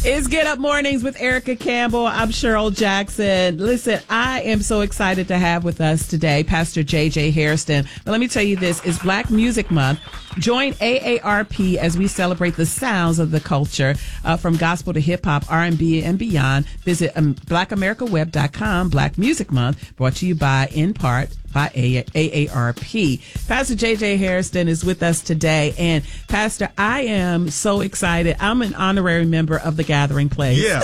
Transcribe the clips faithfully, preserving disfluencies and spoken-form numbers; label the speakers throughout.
Speaker 1: It's Get Up Mornings with Erica Campbell. I'm Cheryl Jackson. Listen, I am so excited to have with us today Pastor J J Hairston. But let me tell you this, it's Black Music Month. Join A A R P as we celebrate the sounds of the culture, uh, from gospel to hip hop, R and B, and beyond. Visit um, black america web dot com. Black Music Month, brought to you by, in part, by A A R P. Pastor J J Hairston is with us today. And Pastor, I am so excited. I'm an honorary member of the Gathering Place.
Speaker 2: Yeah.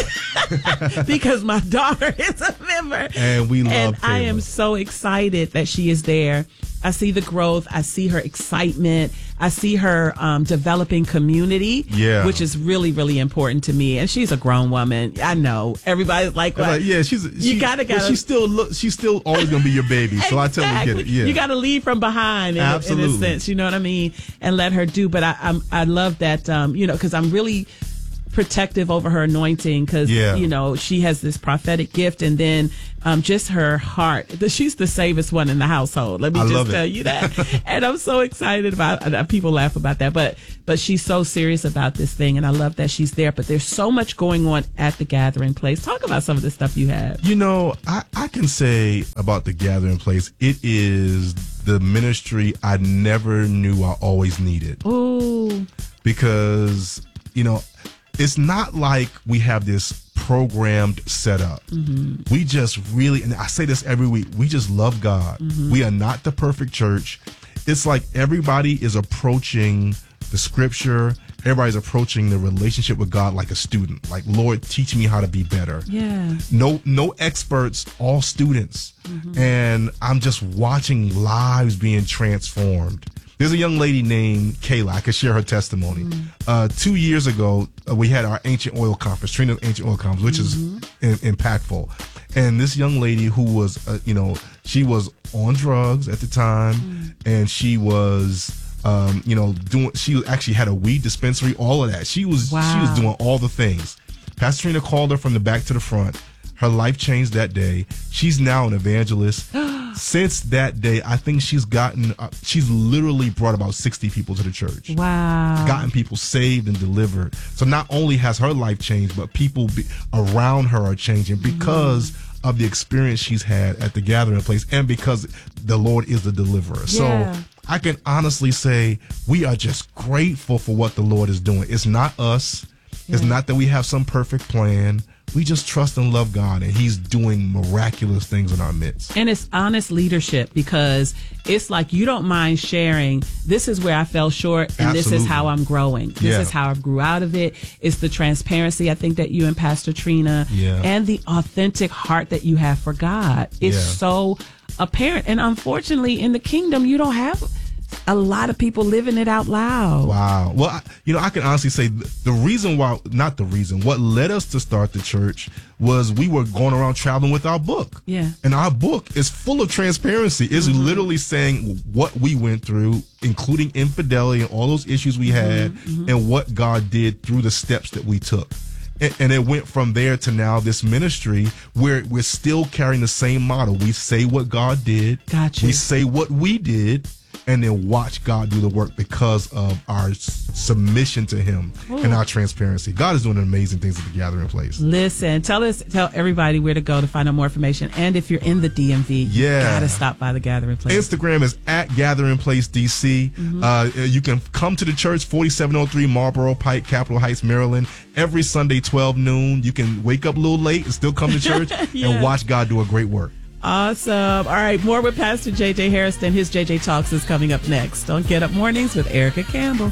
Speaker 1: Because my daughter is a member.
Speaker 2: And we love
Speaker 1: And
Speaker 2: Taylor.
Speaker 1: I am so excited that she is there. I see the growth. I see her excitement. I see her um, developing community,
Speaker 2: yeah.
Speaker 1: which is really, really important to me. And she's a grown woman. I know everybody's like, well,
Speaker 2: like yeah, she's
Speaker 1: you
Speaker 2: she,
Speaker 1: gotta, gotta.
Speaker 2: She's still look. She's still always gonna be your baby. So
Speaker 1: exactly.
Speaker 2: I totally get it. Yeah,
Speaker 1: you got to lead from behind in,
Speaker 2: Absolutely.
Speaker 1: in a sense. You know what I mean? And let her do. But I, I'm, I love that. Um, you know, because I'm really protective over her anointing, because
Speaker 2: yeah.
Speaker 1: you know she has this prophetic gift, and then um just her heart. She's the safest one in the household, let me
Speaker 2: I
Speaker 1: just
Speaker 2: love
Speaker 1: tell
Speaker 2: it.
Speaker 1: you that. And I'm so excited about uh, people laugh about that, but but she's so serious about this thing, and I love that she's there. But there's so much going on at the Gathering Place. Talk about some of the stuff you have.
Speaker 2: You know, I, I can say about the Gathering Place, it is the ministry I never knew I always needed.
Speaker 1: Ooh.
Speaker 2: Because, you know, it's not like we have this programmed setup. Mm-hmm. We just really, and I say this every week, we just love God. Mm-hmm. We are not the perfect church. It's like everybody is approaching the scripture. Everybody's approaching the relationship with God like a student. Like, Lord, teach me how to be better.
Speaker 1: Yeah.
Speaker 2: No, no experts, all students. Mm-hmm. And I'm just watching lives being transformed. There's a young lady named Kayla. I could share her testimony. Mm. Uh, two years ago, uh, we had our Ancient Oil Conference, Trina's Ancient Oil Conference, which mm-hmm. is in, impactful. And this young lady who was, uh, you know, she was on drugs at the time, mm. and she was, um, you know, doing. She actually had a weed dispensary, all of that. She was,
Speaker 1: wow.
Speaker 2: she was doing all the things. Pastor Trina called her from the back to the front. Her life changed that day. She's now an evangelist. Since that day, I think she's gotten, uh, she's literally brought about sixty people to the church.
Speaker 1: Wow.
Speaker 2: Gotten people saved and delivered. So not only has her life changed, but people be, around her are changing because mm. of the experience she's had at the Gathering Place, and because the Lord is the deliverer.
Speaker 1: Yeah.
Speaker 2: So I can honestly say we are just grateful for what the Lord is doing. It's not us. Yeah. It's not that we have some perfect plan. We just trust and love God, and He's doing miraculous things in our midst.
Speaker 1: And it's honest leadership, because it's like you don't mind sharing, this is where I fell short, and
Speaker 2: Absolutely.
Speaker 1: This is how I'm growing. This
Speaker 2: yeah.
Speaker 1: is how I grew out of it. It's the transparency, I think, that you and Pastor Trina,
Speaker 2: yeah.
Speaker 1: and the authentic heart that you have for God. It's
Speaker 2: yeah.
Speaker 1: so apparent. And unfortunately, in the kingdom, you don't have a lot of people living it out loud.
Speaker 2: Wow. Well, I, you know, I can honestly say the reason why, not the reason, what led us to start the church was we were going around traveling with our book.
Speaker 1: Yeah.
Speaker 2: And our book is full of transparency. It's mm-hmm. literally saying what we went through, including infidelity and all those issues we had, mm-hmm. and what God did through the steps that we took. And, and it went from there to now this ministry where we're still carrying the same model. We say what God did.
Speaker 1: Gotcha.
Speaker 2: We say what we did. And then watch God do the work because of our s- submission to Him Ooh. And our transparency. God is doing amazing things at the Gathering Place.
Speaker 1: Listen, tell us, tell everybody where to go to find out more information. And if you're in the D M V,
Speaker 2: yeah.
Speaker 1: you gotta stop by the Gathering Place.
Speaker 2: Instagram is at Gathering Place D C. Mm-hmm. Uh, you can come to the church, forty-seven oh three Marlboro Pike, Capitol Heights, Maryland, every Sunday, twelve noon. You can wake up a little late and still come to church yeah. and watch God do a great work.
Speaker 1: Awesome. All right, more with Pastor J J Hairston. His J J Talks is coming up next on Get Up Mornings with Erica Campbell.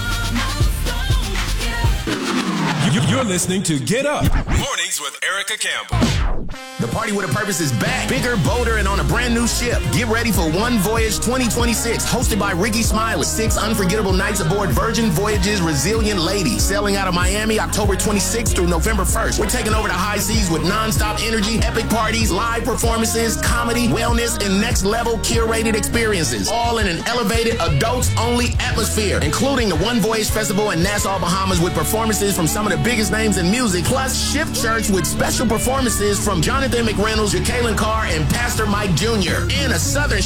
Speaker 3: You're listening to Get Up Mornings with Erica Campbell.
Speaker 4: The Party with a Purpose is back. Bigger, bolder, and on a brand new ship. Get ready for One Voyage twenty twenty-six, hosted by Ricky Smiley. Six unforgettable nights aboard Virgin Voyage's Resilient Lady. Sailing out of Miami October twenty-sixth through November first. We're taking over the high seas with nonstop energy, epic parties, live performances, comedy, wellness, and next-level curated experiences. All in an elevated, adults-only atmosphere, including the One Voyage Festival in Nassau, Bahamas, with performances from some of the biggest names in music, plus Shift Church with special performances from Jonathan McReynolds, Jacqueline Carr, and Pastor Mike Junior, and a Southern